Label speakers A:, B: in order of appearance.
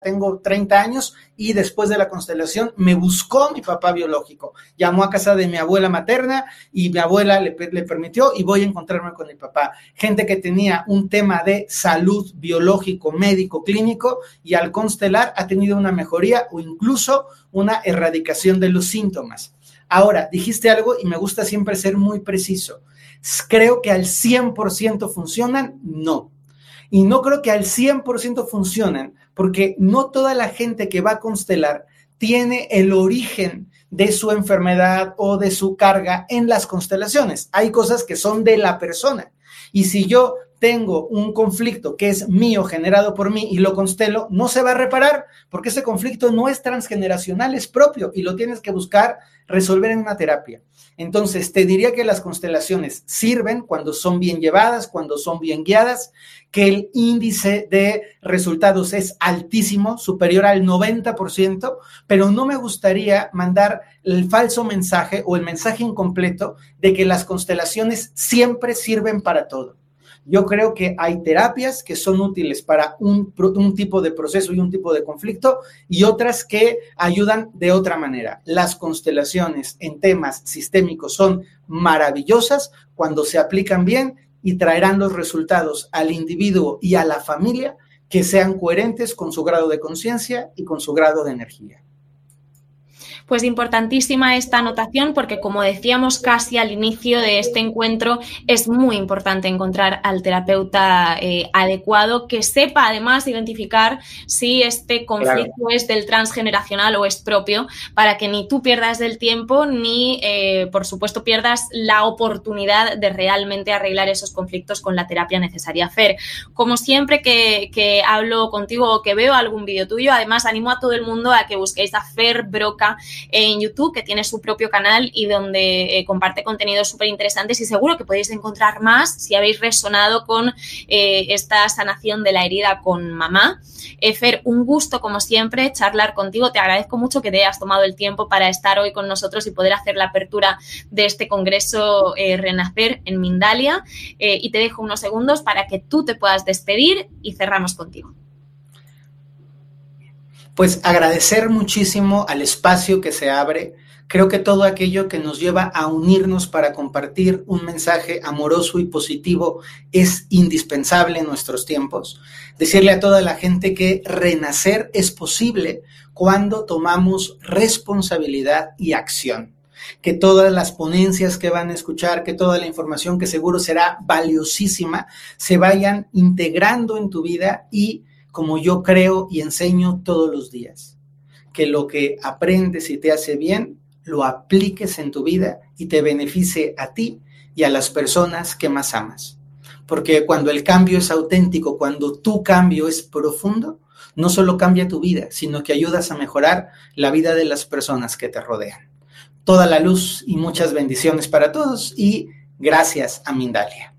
A: tengo 30 años y después de la constelación me buscó mi papá biológico. Llamó a casa de mi abuela materna y mi abuela le permitió y voy a encontrarme con mi papá. Gente que tenía un tema de salud biológico, médico, clínico y al constelar ha tenido una mejoría o incluso una erradicación de los síntomas. Ahora, dijiste algo y me gusta siempre ser muy preciso. ¿Creo que al 100% funcionan? No. Y no creo que al 100% funcionan porque no toda la gente que va a constelar tiene el origen de su enfermedad o de su carga en las constelaciones. Hay cosas que son de la persona. Y si yo tengo un conflicto que es mío, generado por mí, y lo constelo, no se va a reparar, porque ese conflicto no es transgeneracional, es propio, y lo tienes que buscar resolver en una terapia. Entonces, te diría que las constelaciones sirven cuando son bien llevadas, cuando son bien guiadas, que el índice de resultados es altísimo, superior al 90%, pero no me gustaría mandar el falso mensaje o el mensaje incompleto de que las constelaciones siempre sirven para todo. Yo creo que hay terapias que son útiles para un tipo de proceso y un tipo de conflicto y otras que ayudan de otra manera. Las constelaciones en temas sistémicos son maravillosas cuando se aplican bien y traerán los resultados al individuo y a la familia que sean coherentes con su grado de conciencia y con su grado de energía.
B: Pues importantísima esta anotación porque, como decíamos casi al inicio de este encuentro, es muy importante encontrar al terapeuta adecuado que sepa además identificar si este conflicto es del transgeneracional o es propio, para que ni tú pierdas el tiempo ni, por supuesto, pierdas la oportunidad de realmente arreglar esos conflictos con la terapia necesaria. Fer, como siempre que hablo contigo o que veo algún vídeo tuyo, además animo a todo el mundo a que busquéis a Fer Broca en YouTube, que tiene su propio canal y donde comparte contenidos súper interesantes, y seguro que podéis encontrar más si habéis resonado con esta sanación de la herida con mamá. Fer, un gusto como siempre charlar contigo, te agradezco mucho que te hayas tomado el tiempo para estar hoy con nosotros y poder hacer la apertura de este congreso Renacer en Mindalia, y te dejo unos segundos para que tú te puedas despedir y cerramos contigo.
A: Pues agradecer muchísimo al espacio que se abre. Creo que todo aquello que nos lleva a unirnos para compartir un mensaje amoroso y positivo es indispensable en nuestros tiempos. Decirle a toda la gente que renacer es posible cuando tomamos responsabilidad y acción. Que todas las ponencias que van a escuchar, que toda la información que seguro será valiosísima, se vayan integrando en tu vida y como yo creo y enseño todos los días, que lo que aprendes y te hace bien, lo apliques en tu vida y te beneficie a ti y a las personas que más amas. Porque cuando el cambio es auténtico, cuando tu cambio es profundo, no solo cambia tu vida, sino que ayudas a mejorar la vida de las personas que te rodean. Toda la luz y muchas bendiciones para todos y gracias a Mindalia.